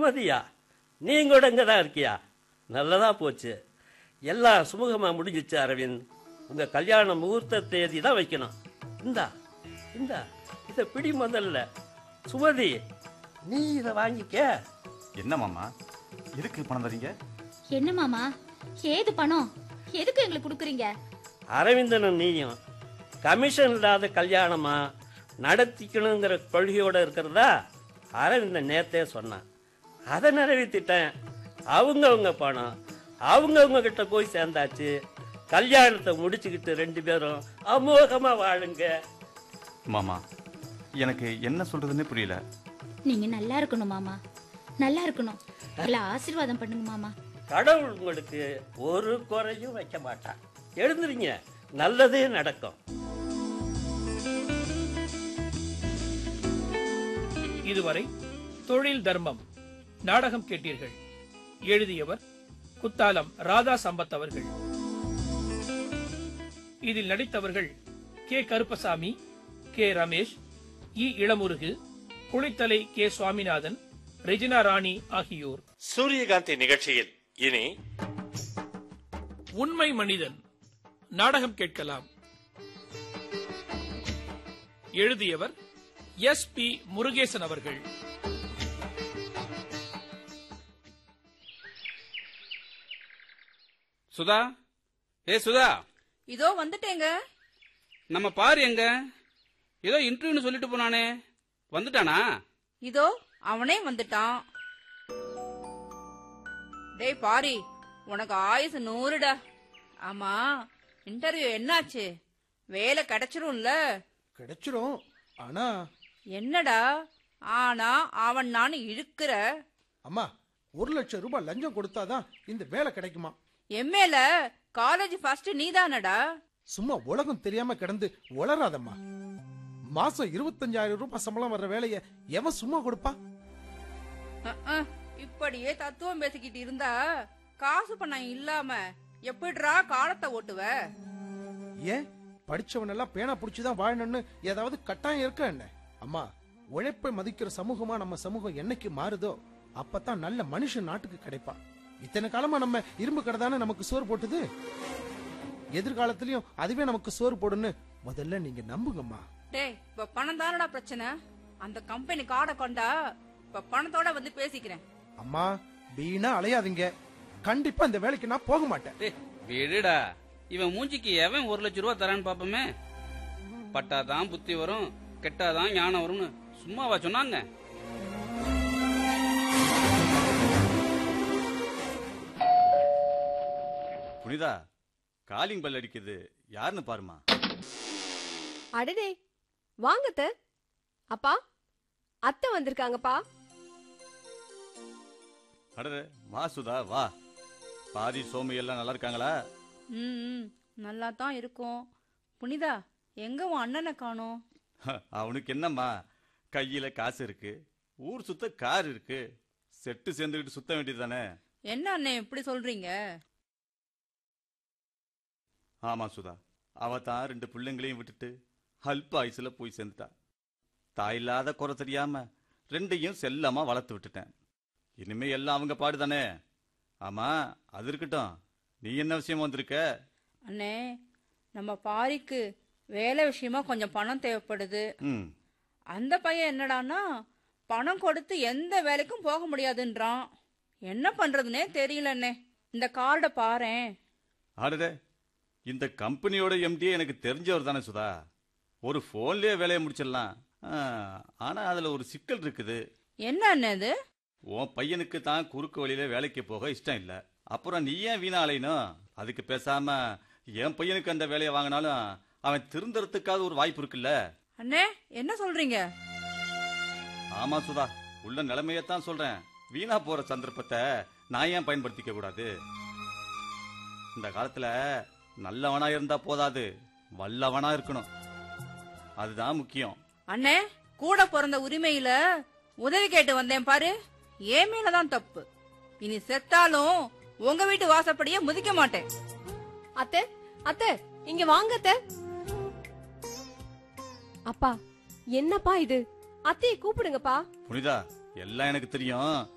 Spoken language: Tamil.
சுமதியா, நீ கூட இங்கே தான் இருக்கியா? நல்லதா போச்சு. எல்லாம் சுமூகமாக முடிஞ்சிச்சு அரவிந்த். உங்கள் கல்யாண முகூர்த்த தேதி தான் வைக்கணும். இந்தா இந்தா, இதை பிடி முதல்ல. சுமதி, நீ இதை வாங்கிக்க. என்ன மாமா, எதுக்கு பணம் தரீங்க? என்ன மாமா, ஏது பணம்? எதுக்கு எங்களுக்கு கொடுக்குறீங்க? அரவிந்தனும் நீயும் கமிஷன் இல்லாத கல்யாணமா நடத்திக்கணுங்கிற கொள்கையோட இருக்கிறதா அரவிந்தன் நேத்தே சொன்னான். அதை நிறைவேற்றிட்டேன். அவங்கவுங்க பணம் அவங்கவுங்க கிட்ட போய் சேர்ந்தாச்சு. கல்யாணத்தை முடிச்சுக்கிட்டு 2 பேரும் அமோகமா வாழுங்க. மாமா, எனக்கு என்ன சொல்றதுன்னு புரியல. நீங்க நல்லா இருக்கணும் மாமா, நல்லா இருக்கணும். எல்லாம் ஆசீர்வாதம் பண்ணுங்க மாமா. கடவுள் உங்களுக்கு ஒரு குறையும் வைக்க மாட்டான். எழுந்துறீங்க, நல்லதே நடக்கும். இதுவரை தொழில் தர்மம் நாடகம் கேட்டீர்கள். எழுதியவர் குத்தாலம் ராதா சம்பத் அவர்கள். இதில் நடித்தவர்கள் கே கருப்பசாமி, கே ரமேஷ், இ இளமுருகு, குளித்தலை கே சுவாமிநாதன், ரெஜினா ராணி ஆகியோர். சூரியகாந்தி நிகழ்ச்சியில் இனி உண்மை மனிதன் நாடகம் கேட்கலாம். எழுதியவர் எஸ் பி முருகேசன் அவர்கள். சுதா, சுதா, இதோ வந்துட்டேங்க. நம்ம பாரு எங்க? ஏதோ இன்டர்வியூன்னு சொல்லிட்டு போனானே, வந்துட்டானா? இதோ அவனே வந்துட்டான். டேய் பாரி, உனக்கு ஆயுசு 100டா. ஆமா, இன்டர்வியூ என்னாச்சு? வேலை கிடைச்சிரும்ல? கிடைச்சிரும். ஆனா என்னடா ஆனா அவன் நான் இழுக்கிற? அம்மா, 1,00,000 ரூபாய் லஞ்சம் கொடுத்தாதான் இந்த வேலை கிடைக்குமா? எம்மேல காலேஜ் ஃபர்ஸ்ட் நீதானடா. சும்மா உலகம் தெரியாம கிடந்து உளராதம்மா. மாசம் 25,000 ரூபாய் சம்பளம் வர்ற வேலைய எவன் சும்மா கொடுப்பா? இப்படியே தத்துவம் பேசிக்கிட்டு இருந்தா காசு பணம் இல்லாம எப்படிடா காலத்தை ஓட்டுவ? ஏன் படிச்சவனெல்லாம் பேனா புடிச்சுதான் வாழணும்னு ஏதாவது கட்டாயம் இருக்க என்ன? அம்மா, உழைப்பை மதிக்கிற சமூகமா நம்ம சமூகம் என்னைக்கு மாறுதோ அப்பதான் நல்ல மனுஷன் நாட்டுக்கு கிடைப்பா. இத்தனை காலமா நம்ம இரும்பு கடை தானே நமக்கு சோறு போட்டுது. எதிர்காலத்திலயும் அதுவே நமக்கு சோறு போடுன்னு முதல்ல நீங்க நம்புங்கம்மா. டேய், இப்ப பணம் தானடா பிரச்சனை. அந்த கம்பெனி கார்டை கொண்டா இப்ப பணத்தோட வந்து பேசிக்கிறேன். அம்மா, வீணா அலையாதீங்க. கண்டிப்பா இந்த வேலைக்கு நான் போக மாட்டேன். விடுடா, இவன் மூஞ்சிக்கு எவன் 1,00,000 ரூபாய் தரான்னு பாப்போமே. பட்டாதான் புத்தி வரும், கெட்டாதான் ஞானம் வரும்னு சும்மாவா சொன்னாங்க? புனிதா, காலிங் பெல் அடிக்குது, யாருன்னு பாருமா. அடடே, வாங்கத்த. அப்பா, அத்தை வந்திருக்காங்கப்பா. அடடே, வா சுதா, வா. பாதி சோமி எல்லாம் நல்லா இருக்காங்களா? நல்லா தான் இருக்கும். புனிதா, எங்க உன் அண்ணனை காணோம்? அவனுக்கு என்னம்மா, கையில காசு இருக்கு, ஊர் சுத்த கார் இருக்கு, செட்டு சேர்ந்துக்கிட்டு சுத்த வேண்டியதுதானே. என்ன அண்ணே இப்படி சொல்றீங்க? ஆமா சுதா, அவ தான் 2 பிள்ளைங்களையும் விட்டுட்டு அல்ப ஆயுசுல போய் சேர்ந்துட்டா. தாயில்லாத குறை தெரியாம 2ஐயும் செல்லமா வளர்த்து விட்டுட்டேன். இனிமே எல்லாம் அவங்க பாடுதானே. ஆமா, அது இருக்கட்டும், நீ என்ன விஷயமா வந்திருக்க? அண்ணே, நம்ம பாரிக்கு வேலை விஷயமா கொஞ்சம் பணம் தேவைப்படுது. அந்த பையன் என்னடான்னா பணம் கொடுத்து எந்த வேலைக்கும் போக முடியாதுன்றான். என்ன பண்றதுன்னே தெரியல அண்ணே. இந்த கார்டை பாரேன். ஆடுதே, இந்த கம்பெனியோட எம்டியே எனக்கு தெரிஞ்சவர் தானே சுதா. ஒரு போன்லயே வேலையை முடிச்சிடலாம். ஆனா அதுல ஒரு சிக்கல் இருக்குது. என்ன அண்ணது? உன் பையனுக்கு தான் குறுக்கு வழியில வேலைக்கு போக இஷ்டம் இல்ல. அப்புறம் நீ ஏன் வீணா அலையணும்? அதுக்கு பேசாம என் பையனுக்கு அந்த வேலையை வாங்கினாலும் அவன் திருந்தறதுக்காக ஒரு வாய்ப்பு இருக்குல்ல. அண்ணே, என்ன சொல்றீங்க? ஆமா சுதா, உள்ள நிலைமையத்தான் சொல்றேன். வீணா போற சந்தர்ப்பத்தை நான் ஏன் பயன்படுத்திக்க கூடாது? இந்த காலத்துல நல்லவனா இருந்தா போதாது, வல்லவனா இருக்கணும். அதுதான் முக்கியம். அண்ணே, கூட பிறந்த உரிமையில உதவி கேட்டு வந்தேன் பாரு, ஏன் மேலதான் தப்பு. இனி செத்தாலும் உங்க வீட்டு வாசப்படியே முதிக்க மாட்டேன். அத்தை, அத்தை, இங்க வாங்க அத்தை. அப்பா, என்னப்பா இது? அத்தையை கூப்பிடுங்கப்பா. புனிதா, எல்லாம் எனக்கு தெரியும்.